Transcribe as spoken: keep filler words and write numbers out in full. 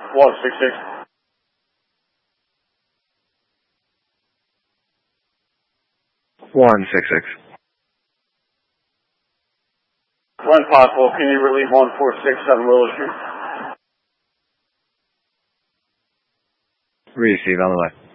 one six six. one six six. When possible, can you relieve one four six seven Willow Street? Receive, on the way.